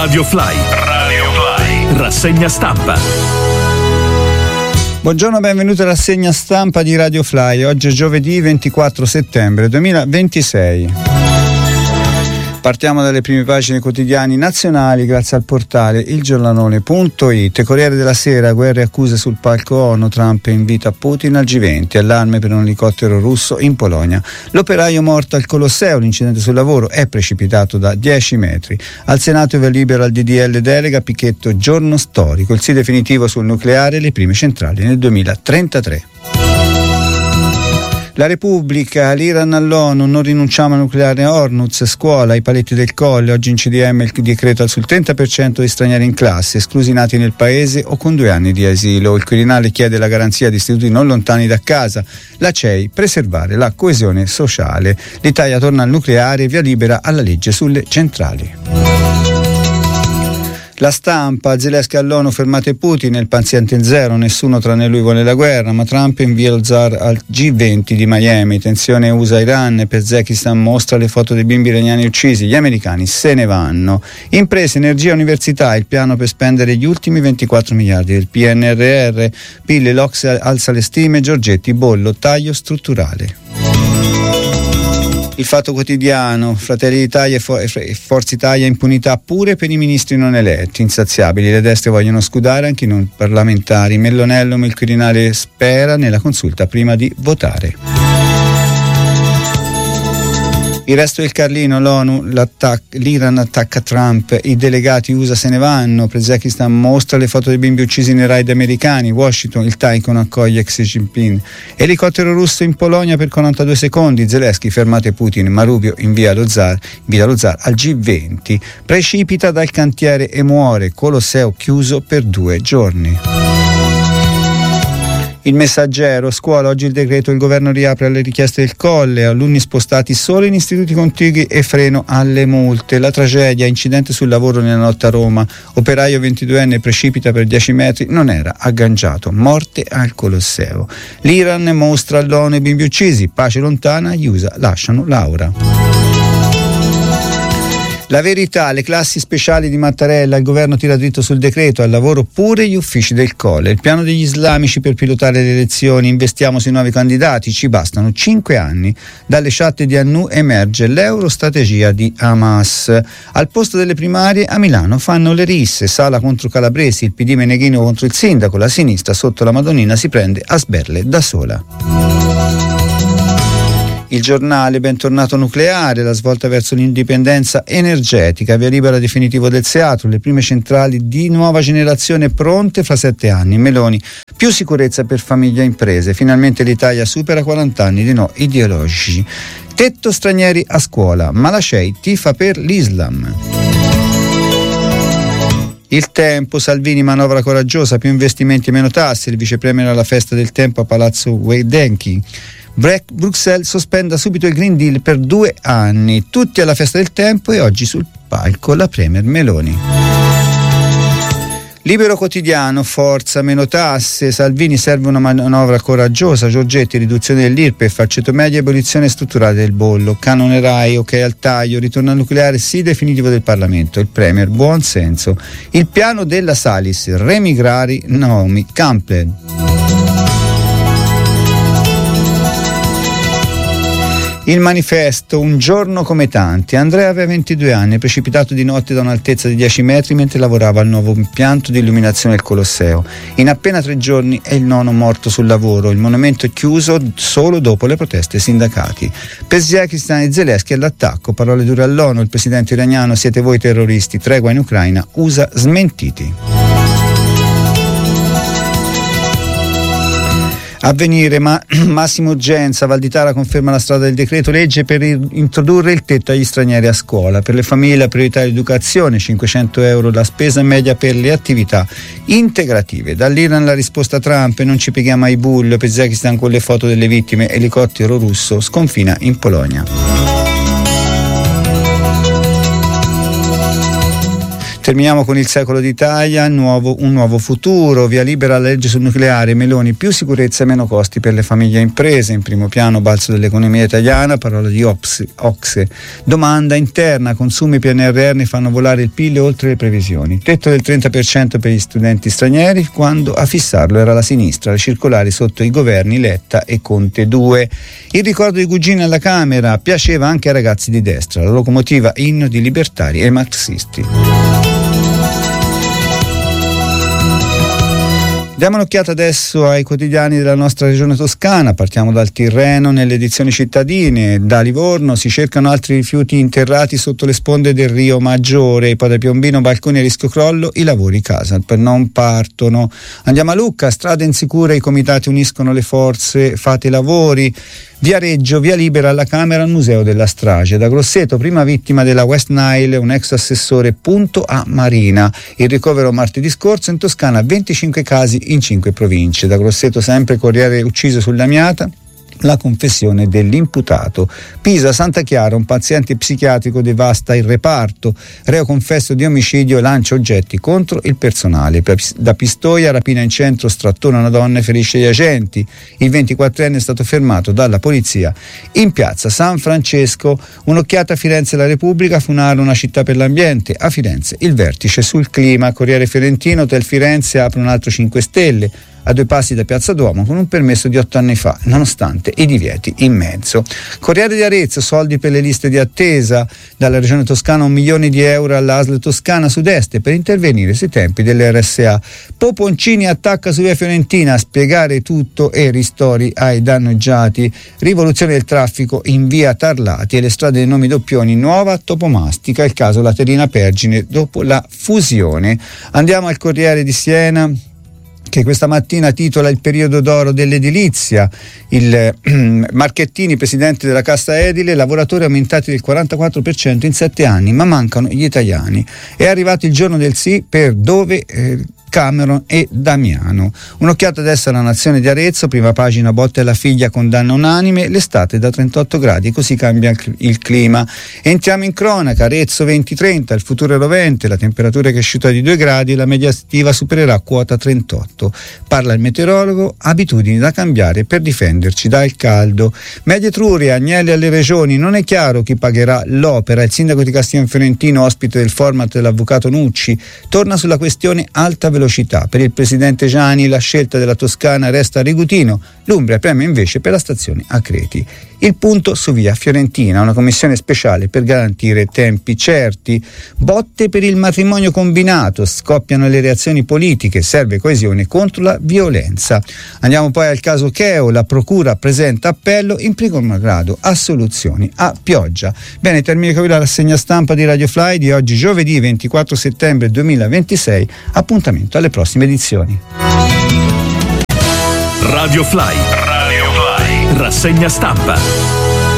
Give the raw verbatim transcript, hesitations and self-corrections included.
Radio Fly. Radio Fly. Rassegna stampa. Buongiorno, benvenuti alla rassegna stampa di Radio Fly. Oggi è giovedì ventiquattro settembre duemilaventisei. Partiamo dalle prime pagine quotidiani nazionali grazie al portale il giornalone punto it. Corriere della Sera, guerre e accuse sul palco ONU, Trump invita Putin al G venti, allarme per un elicottero russo in Polonia. L'operaio morto al Colosseo, l'incidente sul lavoro è precipitato da dieci metri. Al Senato via libera al D D L delega, Pichetto giorno storico, il sì definitivo sul nucleare e le prime centrali nel duemilatrentatré. La Repubblica, l'Iran all'ONU, non rinunciamo al nucleare. Hormuz, scuola, i paletti del Colle, oggi in C D M il decreto sul trenta per cento di stranieri in classe, esclusi nati nel paese o con due anni di asilo. Il Quirinale chiede la garanzia di istituti non lontani da casa. La C E I, preservare la coesione sociale. L'Italia torna al nucleare, via libera alla legge sulle centrali. La Stampa, Zelensky all'ONU, fermate Putin, il paziente zero, nessuno tranne lui vuole la guerra, ma Trump invia lo zar al G venti di Miami, tensione U S A-Iran, Pezekistan mostra le foto dei bimbi iraniani uccisi, gli americani se ne vanno. Imprese, energia, università, il piano per spendere gli ultimi ventiquattro miliardi del P N R R, Pille, l'Ocse alza le stime, Giorgetti, bollo, taglio strutturale. Il Fatto Quotidiano, Fratelli d'Italia e Forza Italia, impunità pure per i ministri non eletti, insaziabili, le destre vogliono scudare anche i non parlamentari. Mellonello, il Quirinale spera nella consulta prima di votare. Il resto del Carlino, l'ONU, l'Iran attacca Trump, i delegati U S A se ne vanno, Pezekistan mostra le foto dei bimbi uccisi nei raid americani, Washington, il Taikon accoglie Xi Jinping, elicottero russo in Polonia per quarantadue secondi, Zelensky fermate Putin, ma Rubio invia lo zar, invia lo zar al G venti, precipita dal cantiere e muore, Colosseo chiuso per due giorni. Il Messaggero, scuola, oggi il decreto, il governo riapre alle richieste del Colle, alunni spostati solo in istituti contigui e freno alle multe. La tragedia, incidente sul lavoro nella notte a Roma, operaio ventiduenne precipita per dieci metri, non era agganciato, morte al Colosseo. L'Iran mostra all'ONU i bimbi uccisi, pace lontana, gli U S A lasciano Laura. La Verità, le classi speciali di Mattarella, il governo tira dritto sul decreto, al lavoro pure gli uffici del Colle, il piano degli islamici per pilotare le elezioni, investiamo sui nuovi candidati, ci bastano cinque anni, dalle chat di Annu emerge l'eurostrategia di Hamas, al posto delle primarie a Milano fanno le risse, Sala contro Calabresi, il P D Meneghino contro il sindaco, la sinistra sotto la Madonnina si prende a sberle da sola. Il Giornale, bentornato nucleare, la svolta verso l'indipendenza energetica, via libera definitivo del Seatro, le prime centrali di nuova generazione pronte fra sette anni, Meloni, più sicurezza per famiglie e imprese, finalmente l'Italia supera quaranta anni di no ideologici, tetto stranieri a scuola, ma la C E I tifa per l'Islam. Il Tempo, Salvini manovra coraggiosa, più investimenti e meno tasse, il vice premier alla festa del tempo a Palazzo Wedenki. Bruxelles sospenda subito il Green Deal per due anni, tutti alla festa del tempo e oggi sul palco la premier Meloni. Libero Quotidiano, forza, meno tasse, Salvini serve una manovra coraggiosa, Giorgetti riduzione dell'I R P E F, ceto media, abolizione strutturale del bollo, canone Rai, ok al taglio, ritorno al nucleare, sì definitivo del Parlamento, il premier, buon senso, il piano della Salis, remigrari Naomi Campbell. Il Manifesto, un giorno come tanti. Andrea aveva ventidue anni, precipitato di notte da un'altezza di dieci metri mentre lavorava al nuovo impianto di illuminazione del Colosseo. In appena tre giorni è il nono morto sul lavoro. Il monumento è chiuso solo dopo le proteste sindacati. Pezekistan e Zelensky all'attacco. Parole dure all'ONU. Il presidente iraniano: siete voi terroristi. Tregua in Ucraina. U S A smentiti. Avvenire, ma massima urgenza, Valditara conferma la strada del decreto legge per introdurre il tetto agli stranieri a scuola. Per le famiglie la priorità è l'educazione, cinquecento euro la spesa media per le attività integrative. Dall'Iran la risposta a Trump, non ci pieghiamo ai bulli, Pezekistan con le foto delle vittime, elicottero russo sconfina in Polonia. Terminiamo con il Secolo d'Italia, nuovo, un nuovo futuro, via libera alla legge sul nucleare, Meloni, più sicurezza e meno costi per le famiglie e imprese, in primo piano balzo dell'economia italiana, parola di Ocse, domanda interna, consumi P N R R fanno volare il P I L oltre le previsioni, tetto del trenta per cento per gli studenti stranieri, quando a fissarlo era la sinistra, le circolari sotto i governi Letta e Conte due, il ricordo di Gugino alla Camera piaceva anche ai ragazzi di destra, la locomotiva inno di libertari e marxisti. Diamo un'occhiata adesso ai quotidiani della nostra regione toscana, partiamo dal Tirreno nelle edizioni cittadine, da Livorno si cercano altri rifiuti interrati sotto le sponde del Rio Maggiore, poi da Piombino balconi a rischio crollo, i lavori Casal non partono. Andiamo a Lucca, strade insicure, i comitati uniscono le forze, fate i lavori. Via Reggio, via libera alla Camera al Museo della Strage. Da Grosseto, prima vittima della West Nile, un ex assessore, punto a Marina. Il ricovero martedì scorso in Toscana, venticinque casi in cinque province. Da Grosseto sempre Corriere ucciso sull'Amiata. La confessione dell'imputato. Pisa, Santa Chiara, un paziente psichiatrico devasta il reparto, reo confesso di omicidio e lancia oggetti contro il personale. Da Pistoia, rapina in centro, strattona una donna e ferisce gli agenti. Il ventiquattrenne è stato fermato dalla polizia in piazza San Francesco. Un'occhiata a Firenze, la Repubblica, Funaro una città per l'ambiente. A Firenze il vertice sul clima. Corriere Fiorentino, Hotel Firenze apre un altro cinque stelle a due passi da Piazza Duomo con un permesso di otto anni fa, nonostante i divieti in mezzo. Corriere di Arezzo, soldi per le liste di attesa, dalla regione toscana un milione di euro all'A S L Toscana Sud-Est per intervenire sui tempi delle R S A. Poponcini attacca su via Fiorentina, a spiegare tutto e ristori ai danneggiati. Rivoluzione del traffico in via Tarlati e le strade dei nomi doppioni, nuova topomastica, il caso Laterina Pergine dopo la fusione. Andiamo al Corriere di Siena, che questa mattina titola il periodo d'oro dell'edilizia. Il eh, Marchettini, presidente della Cassa Edile, lavoratori aumentati del quarantaquattro per cento in sette anni, ma mancano gli italiani. È arrivato il giorno del sì per dove eh, Cameron e Damiano. Un'occhiata adesso alla Nazione di Arezzo, prima pagina, botte alla figlia, condanna unanime, l'estate da trentotto gradi, così cambia il clima. Entriamo in cronaca, Arezzo venti trenta, il futuro è rovente, la temperatura è cresciuta di due gradi e la media estiva supererà quota trentotto. Parla il meteorologo, abitudini da cambiare per difenderci dal caldo. Media Etruria, Agnelli alle regioni, non è chiaro chi pagherà l'opera. Il sindaco di Castiglion Fiorentino, ospite del format dell'avvocato Nucci, torna sulla questione alta velocità. Per il presidente Gianni la scelta della Toscana resta a Rigutino, l'Umbria preme invece per la stazione a Creti. Il punto su via Fiorentina, una commissione speciale per garantire tempi certi. Botte per il matrimonio combinato, scoppiano le reazioni politiche, serve coesione contro la violenza. Andiamo poi al caso Cheo, la procura presenta appello in primo grado, assoluzioni a pioggia. Bene, termina qui la rassegna stampa di Radio Fly di oggi giovedì ventiquattro settembre duemilaventisei, appuntamento alle prossime edizioni. Radio Fly, Radio Fly, rassegna stampa.